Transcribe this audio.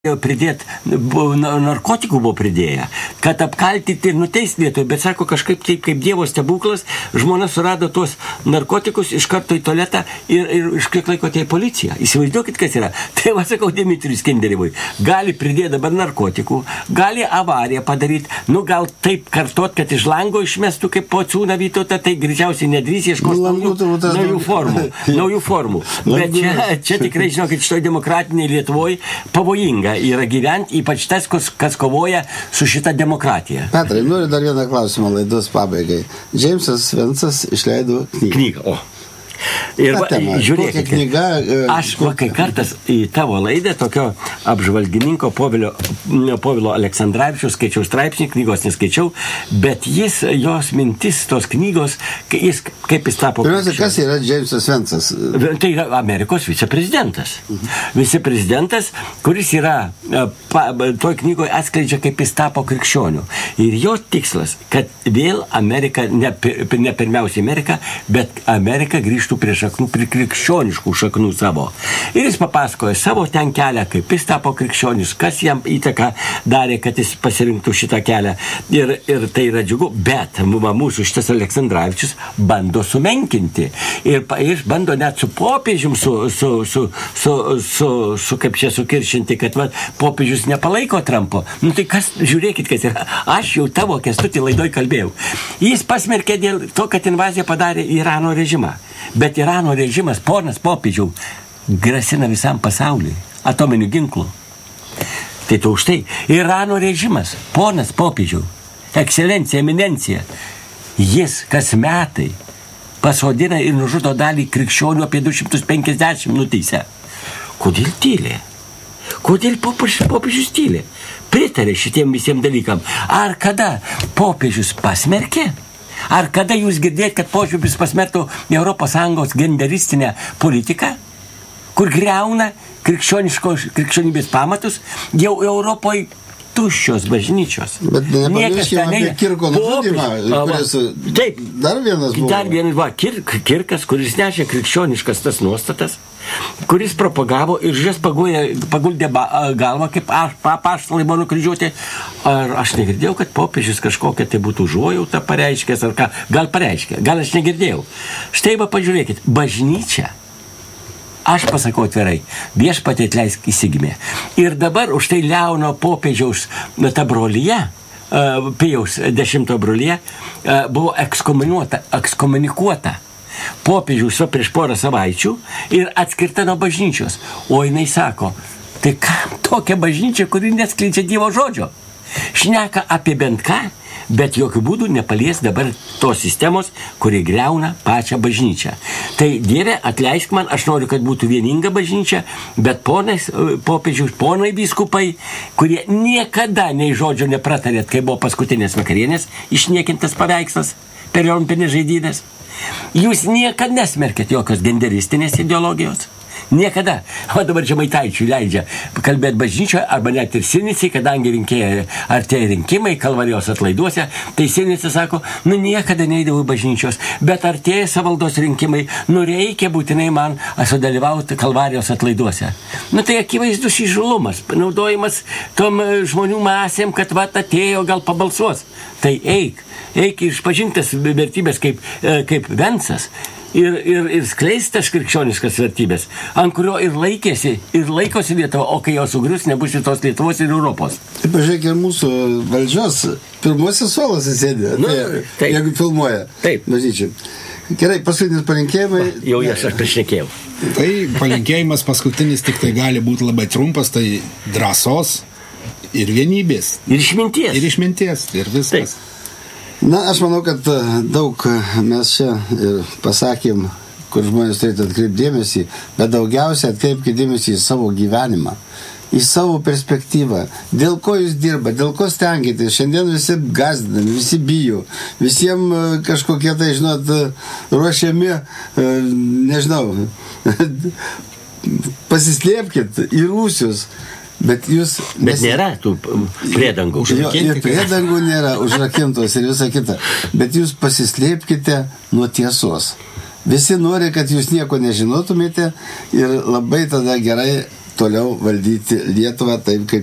pridėti, narkotikų buvo pridėję, kad apkaltinti ir nuteisti vietoje, bet sako kažkaip taip, kaip Dievo stebuklas, žmona surado tuos narkotikus iš karto į tualetą ir iš kiek laiko atėjo policija. Įsivaizduokit, kas yra. Tai va, sakau, Dmitrijui Skenderevui, gali pridėti dabar narkotikų, gali avariją padaryti, gal taip kartot, kad iš lango išmestų kaip pociūną Vytautą, tai greičiausiai nedrys ieškos naujų formų. Bet čia tikrai, žinokit, šitoj demokratiniai Lietuvoje pavojinga yra gyventi, ypač tas, kas kovoja su šita demokratija. Petrai, noriu dar vieną klausimą laidos pabaigai. Džeimsas Vencas išleido knygą. Ir žiūrėkit, aš kai kartas į tavo laidą tokio apžvalgininko Povilo Aleksandravičiaus skaičiau straipsnį, knygos neskaičiau, bet jos mintis, tos knygos, kaip jis tapo... Pirmiausia, kas yra Džeimsas Vencas? Tai yra Amerikos viceprezidentas. Viceprezidentas, kuris yra, toj knygoje atskleidžia, kaip jis tapo krikščioniu. Ir jo tikslas, kad vėl Amerika, ne pirmiausia Amerika, bet Amerika grįžtų prie šaknų, prie krikščioniškų šaknų savo. Ir jis papasakoja savo ten kelią, kaip jis tapo krikščionis, kas jam įtaką darė, kad jis pasirinktų šitą kelią. Ir tai yra džiugu, bet mūsų šitas Aleksandravičius bando sumenkinti. Ir jis bando net su popiežium kaip čia sukiršinti, kad popiežius nepalaiko Trumpo. Tai kas, žiūrėkit, kas yra. Aš jau tavo Kęstutį laidoj kalbėjau. Jis pasmerkė dėl to, kad invaziją padarė Irano režimą. Bet Irano režimas, ponas popiežiau, grasina visam pasauliui atominių ginklų. Tai to už tai. Irano režimas, ponas popiežiau, ekscelencija, eminencija, jis kas metai pasodina ir nužudo dalį krikščionių, apie 250 nuteisę. Kodėl tylė? Kodėl popiežius tylė? Pritarė šitiem visiems dalykam. Ar kada popiežius pasmerkė? Ar kada jūs girdėt, kad popiežius pasmerktų ES genderistinę politiką, kur griauna krikščionybės pamatus, jau Europoje tuščios bažnyčios. Bet nepamirškime apie Kirko nužudymą, kuris dar vienas buvo. Dar vienas buvo Kirkas, kuris nešė krikščioniškas tas nuostatas, kuris propagavo ir jas paguldė galvą, kaip apaštalai buvo nukryžiuoti. Ar aš negirdėjau, kad popiežius kažkokia tai būtų užuojauta pareiškęs, ar ką? Gal pareiškė, gal aš negirdėjau. Štai va pažiūrėkit, bažnyčia, aš pasakau atvirai, viešpatie atleisk įsigimė. Ir dabar už tai Leono popiežiaus ta brolyje, Pijaus 10 brolyje, buvo ekskomunikuota popiežiaus prieš porą savaičių ir atskirta nuo bažnyčios. O jinai sako, tai kam tokia bažnyčia, kuri neskleidžia Dievo žodžio? Šneka apie bent ką, bet jokių būdų nepalies dabar tos sistemos, kuri griauna pačią bažnyčią. Tai Dieve, atleisk man, aš noriu, kad būtų vieninga bažnyčia, bet popiežiaus, ponai vyskupai, kurie niekada nei žodžio nepratarėt, kai buvo paskutinės vakarienės, išniekintas paveikslas per olimpinės žaidynės. Jūs niekada nesmerkėt jokios genderistinės ideologijos. Niekada. O dabar Žemaitaičiui leidžia kalbėti bažnyčioje, arba net ir Sinicai, kadangi artėja rinkimai Kalvarijos atlaiduose, tai Sinica sako, niekada neidavau bažnyčios, bet artėja savaldos rinkimai, reikia būtinai man sudalyvauti Kalvarijos atlaiduose. Tai akivaizdus įžulumas, naudojimas tom žmonių masėm, kad atėjo, gal pabalsuos. Tai eik išpažintas vertybės kaip Vencas. Ir skleistas krikščioniškas vertybės, ant kurio ir laikosi Lietuva, o kai jos sugrius, nebus šitos Lietuvos ir Europos. Taip, pažiūrėk, ir mūsų valdžios pirmosios suolose sėdė, jeigu filmuoja. Taip. Bažnyčiai. Gerai, paskutinis palinkėjimai. Jau aš prišnekėjau. Tai palinkėjimas paskutinis tik tai gali būti labai trumpas, tai drąsos ir vienybės. Ir išminties. Ir viskas. Taip. Aš manau, kad daug mes čia ir pasakėm, kur žmonės turėtų atkreipti dėmesį, bet daugiausia atkreipkite dėmesį į savo gyvenimą, į savo perspektyvą. Dėl ko jūs dirba, dėl ko stengiatės. Šiandien visi gazdinami, visi bijo, visiems kažkokie tai, ruošiami, pasislėpkit į rūsius. Bet nėra tų priedangų. Ir priedangų nėra, užrakintos ir visa kita. Bet jūs pasislėpkite nuo tiesos. Visi nori, kad jūs nieko nežinotumėte ir labai tada gerai toliau valdyti Lietuvą taip, kaip